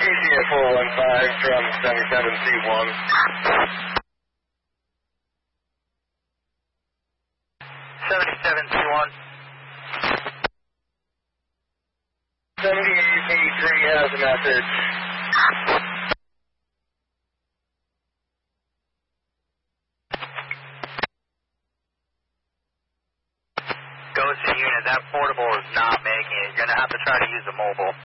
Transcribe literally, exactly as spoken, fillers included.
C at four one five from seventy-seven C one. seventy-seven C one. seventy-eight eighty-three has a message. Goes to unit, that portable is not making it. You're going to have to try to use the mobile.